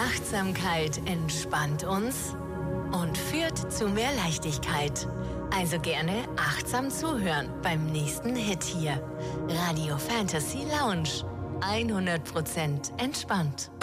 Achtsamkeit entspannt uns und führt zu mehr Leichtigkeit. Also gerne achtsam zuhören beim nächsten Hit hier. Radio Fantasy Lounge. 100% entspannt.